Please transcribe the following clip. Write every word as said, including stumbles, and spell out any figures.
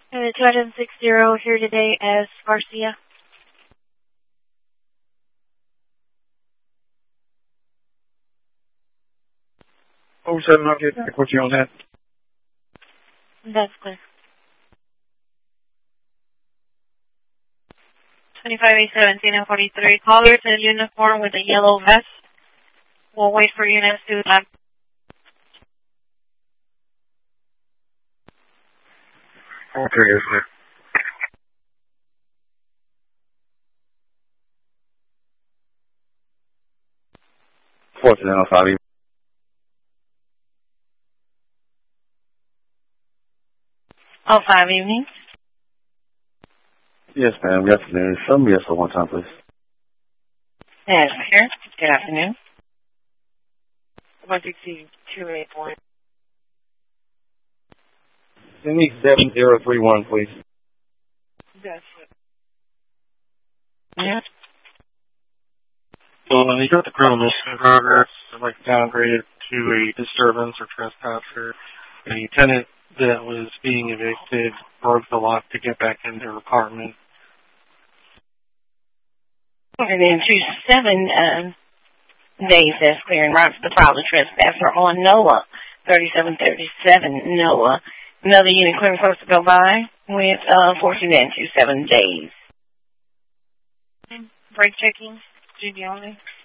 Uh, two six zero here today as Garcia. Oh seven, I'll get back with you on that. That's clear. twenty-five A seventeen and forty-three. Callers in uniform with a yellow vest. We'll wait for units to have. Okay, yes, sir. fourteen oh five. Oh, five evening. Yes, ma'am. Good afternoon. Show me yes for one time, please. Yes, here. Good afternoon. one sixty two eight four. Send me seven zero three one, please. That's it. Yeah. Well, when you got the criminal mischief progress, like downgraded to a disturbance or trespasser, a tenant that was being evicted broke the lock to get back into her apartment. And then two seven um, days that's clearing rights to file the trespasser on NOAA, thirty-seven thirty-seven NOAA. Another unit clearing supposed to go by with uh, fourteen and two seven days. Break checking, G D only.